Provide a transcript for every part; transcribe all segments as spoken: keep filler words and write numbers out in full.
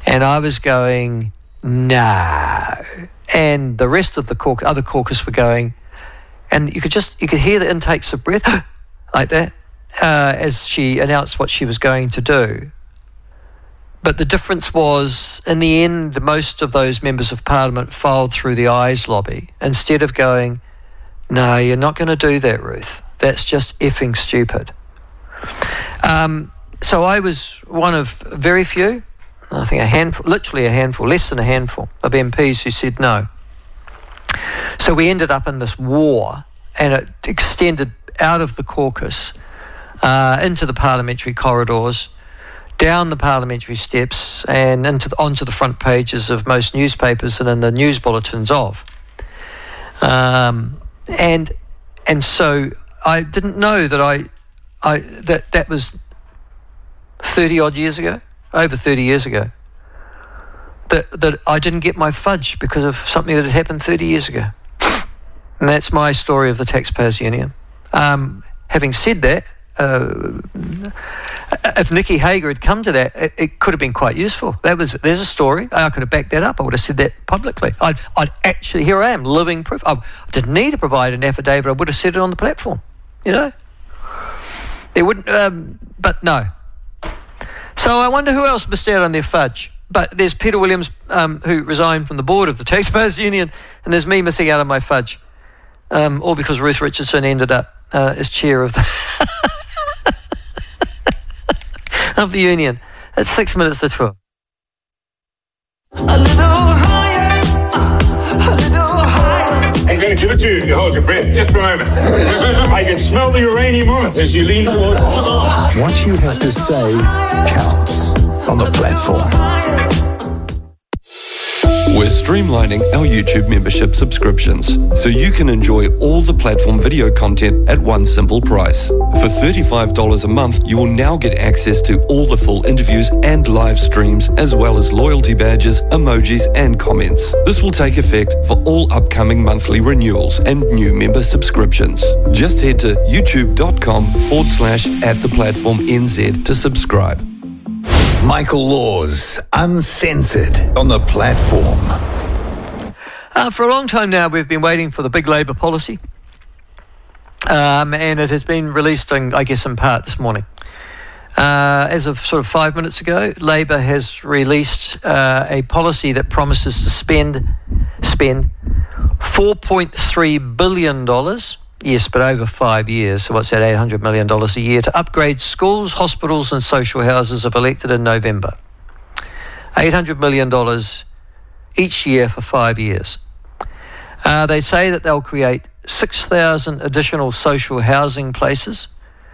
And I was going, no. And the rest of the caucus, other caucus were going, and you could just, you could hear the intakes of breath like that uh, as she announced what she was going to do. But the difference was, in the end, most of those members of parliament filed through the ayes lobby instead of going, no, you're not going to do that, Ruth. That's just effing stupid. Um, so I was one of very few, I think a handful, literally a handful, less than a handful of M Ps who said no. So we ended up in this war, and it extended out of the caucus uh, into the parliamentary corridors, down the parliamentary steps, and into the, onto the front pages of most newspapers and in the news bulletins of. Um, and and so I didn't know that I, I that that was thirty odd years ago, over thirty years ago, that that I didn't get my fudge because of something that had happened thirty years ago. And that's my story of the Taxpayers Union. Um, having said that, uh, if Nikki Hager had come to that, it, it could have been quite useful. That was there's a story. I could have backed that up. I would have said that publicly. I'd, I'd actually, here I am, living proof. I didn't need to provide an affidavit. I would have said it on the platform. You know, they wouldn't. Um, but no. So I wonder who else missed out on their fudge. But there's Peter Williams, um, who resigned from the board of the Taxpayers Union, and there's me missing out on my fudge, um, all because Ruth Richardson ended up uh, as chair of the of the union. It's six minutes to twelve. A little higher, a little higher. I'm going to give it to you if you hold your breath just for a moment. I can smell the uranium on it as you lean forward. What you have to say counts on the platform. We're streamlining our YouTube membership subscriptions so you can enjoy all the platform video content at one simple price. For thirty-five dollars a month, you will now get access to all the full interviews and live streams, as well as loyalty badges, emojis, and comments. This will take effect for all upcoming monthly renewals and new member subscriptions. Just head to youtube.com forward slash at the platform NZ to subscribe. Michael Laws, uncensored on the platform. Uh, for a long time now, we've been waiting for the big Labour policy. Um, and it has been released, in, I guess, in part this morning. Uh, as of sort of five minutes ago, Labour has released uh, a policy that promises to spend spend four point three billion dollars, yes, but over five years, so what's that, eight hundred million dollars a year, to upgrade schools, hospitals and social houses if elected in November. eight hundred million dollars each year for five years. Uh, they say that they'll create six thousand additional social housing places.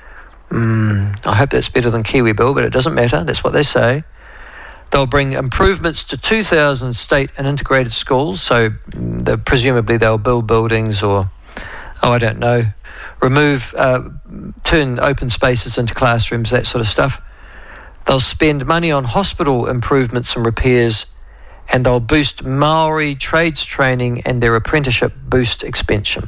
Mm, I hope that's better than Kiwi Bill, but it doesn't matter. That's what they say. They'll bring improvements to two thousand state and integrated schools. So mm, presumably they'll build buildings or, oh, I don't know, remove, uh, turn open spaces into classrooms, that sort of stuff. They'll spend money on hospital improvements and repairs, and they'll boost Maori trades training and their apprenticeship boost expansion.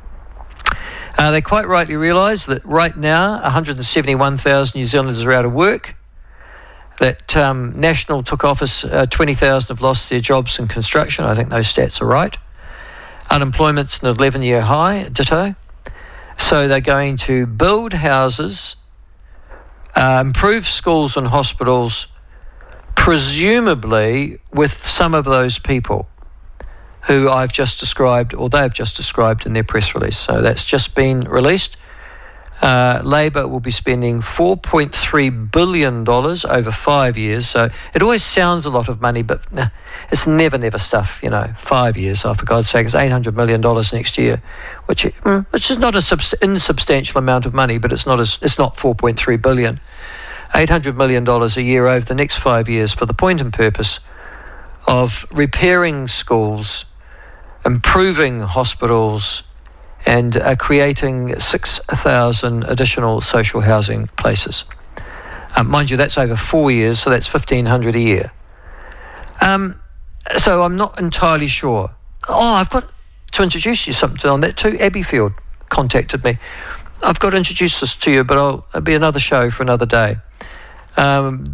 Uh, they quite rightly realise that right now one hundred seventy-one thousand New Zealanders are out of work, that um, National took office, uh, twenty thousand have lost their jobs in construction. I think those stats are right. Unemployment's an eleven-year high, ditto. So they're going to build houses, uh, improve schools and hospitals, presumably with some of those people who I've just described, or they've just described in their press release. So that's just been released. Uh, Labour will be spending four point three billion dollars over five years. So it always sounds a lot of money, but nah, it's never, never stuff, you know, five years. Oh, for God's sake, it's eight hundred million dollars next year, which, mm, which is not a subs- insubstantial amount of money, but it's not as it's not four point three billion dollars. eight hundred million dollars a year over the next five years for the point and purpose of repairing schools, improving hospitals, and uh, creating six thousand additional social housing places. Um, mind you, that's over four years, so that's fifteen hundred a year. Um, so I'm not entirely sure. Oh, I've got to introduce you something on that too. Abbeyfield contacted me. I've got to introduce this to you, but I'll, it'll be another show for another day. Um,